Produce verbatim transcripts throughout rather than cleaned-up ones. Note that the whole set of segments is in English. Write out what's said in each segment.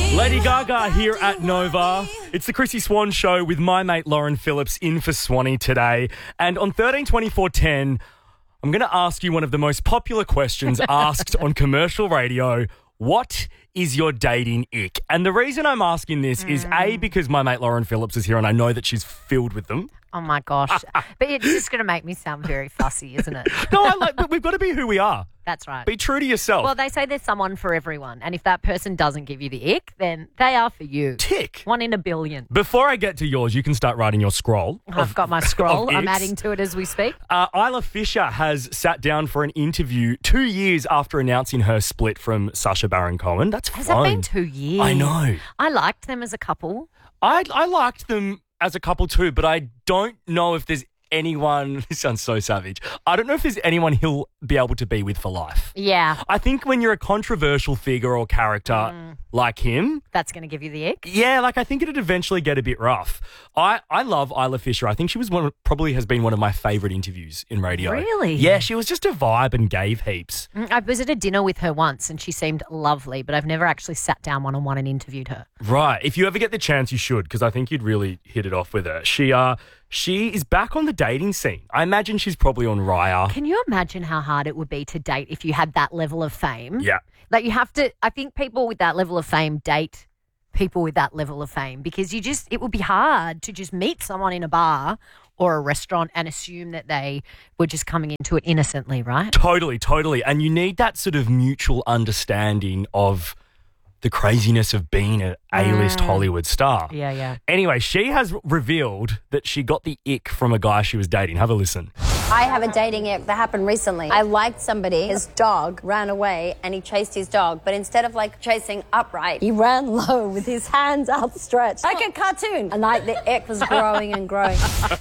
Lady Gaga here at Nova. It's the Chrissy Swan Show with my mate Lauren Phillips in for Swanee today. And on thirteen twenty-four ten, I'm going to ask you one of the most popular questions asked on commercial radio. What is your dating ick? And the reason I'm asking this mm. is A, because my mate Lauren Phillips is here and I know that she's filled with them. Oh, my gosh. But it's just going to make me sound very fussy, isn't it? No, I like, but we've got to be who we are. That's right. Be true to yourself. Well, they say there's someone for everyone. And if that person doesn't give you the ick, then they are for you. Tick. One in a billion. Before I get to yours, you can start writing your scroll. I've of, got my scroll. I'm icks. adding to it as we speak. Uh, Isla Fisher has sat down for an interview two years after announcing her split from Sacha Baron Cohen. That's Has fun. it been two years? I know. I liked them as a couple. I I liked them as a couple too, but I don't know if there's anyone, this sounds so savage, I don't know if there's anyone he'll be able to be with for life. Yeah. I think when you're a controversial figure or character mm. like him. That's going to give you the ick? Yeah, like I think it'd eventually get a bit rough. I, I love Isla Fisher. I think she was one of, probably has been one of my favourite interviews in radio. Really? Yeah, she was just a vibe and gave heaps. I visited dinner with her once and she seemed lovely, but I've never actually sat down one-on-one and interviewed her. Right. If you ever get the chance, you should, because I think you'd really hit it off with her. She, uh... She is back on the dating scene. I imagine she's probably on Raya. Can you imagine how hard it would be to date if you had that level of fame? Yeah. Like you have to, I think people with that level of fame date people with that level of fame because you just, it would be hard to just meet someone in a bar or a restaurant and assume that they were just coming into it innocently, right? Totally, totally. And you need that sort of mutual understanding of the craziness of being an A-list mm. Hollywood star. Yeah, yeah. Anyway, she has revealed that she got the ick from a guy she was dating. Have a listen. I have a dating ick that happened recently. I liked somebody. His dog ran away and he chased his dog. But instead of like chasing upright, he ran low with his hands outstretched. Like a cartoon. And like the ick was growing and growing.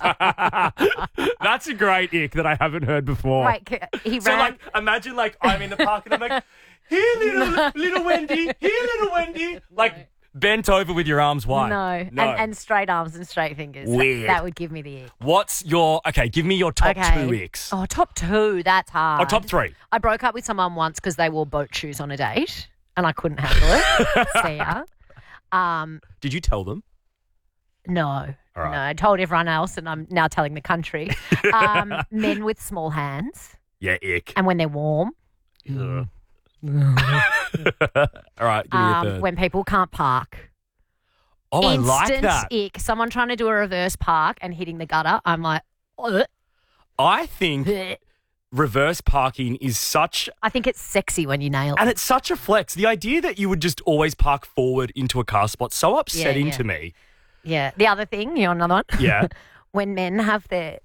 That's a great ick that I haven't heard before. Right, he so ran... like, imagine like I'm in the park and I'm like, here, little, little Wendy, here, little Wendy. Like, bent over with your arms wide. No, no. And, and straight arms and straight fingers. Weird. That, that would give me the ick. What's your, okay, give me your top okay. two icks. Oh, top two, that's hard. Oh, top three. I broke up with someone once because they wore boat shoes on a date and I couldn't handle it. See ya. Um, Did you tell them? No. All right. No, I told everyone else and I'm now telling the country. um, men with small hands. Yeah, ick. And when they're warm. Ugh. All right, give me um, a third. When people can't park. Oh, I Instant like that. ick. Someone trying to do a reverse park and hitting the gutter. I'm like, ugh. I think reverse parking is such... I think it's sexy when you nail it. And it's such a flex. The idea that you would just always park forward into a car spot, so upsetting yeah, yeah. to me. Yeah. The other thing, you want another one? Yeah. When men have their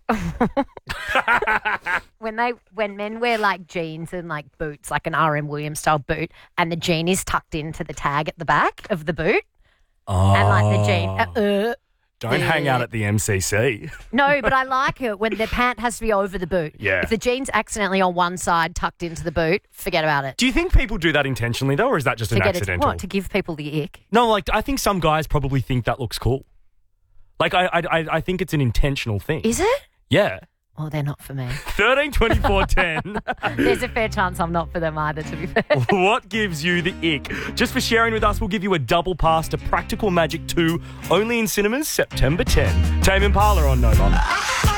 when they when men wear like jeans and like boots, like an R M Williams style boot, and the jean is tucked into the tag at the back of the boot, oh. and like the jean. Uh, uh, Don't uh, hang out at the M C C. No, but I like it when the pant has to be over the boot. Yeah. If the jean's accidentally on one side tucked into the boot, forget about it. Do you think people do that intentionally though, or is that just Forget an accidental? It, what, to give people the ick? No, like I think some guys probably think that looks cool. Like, I, I I think it's an intentional thing. Is it? Yeah. Oh, they're not for me. thirteen twenty-four ten. There's a fair chance I'm not for them either, to be fair. What gives you the ick? Just for sharing with us, we'll give you a double pass to Practical Magic two, only in cinemas September tenth. Tame Impala on Nova.